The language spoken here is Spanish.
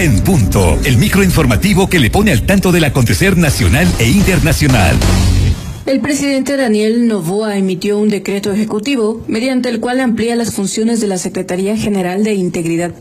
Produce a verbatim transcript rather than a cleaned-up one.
En Punto, el microinformativo que le pone al tanto del acontecer nacional e internacional. El presidente Daniel Noboa emitió un decreto ejecutivo mediante el cual amplía las funciones de la Secretaría General de Integridad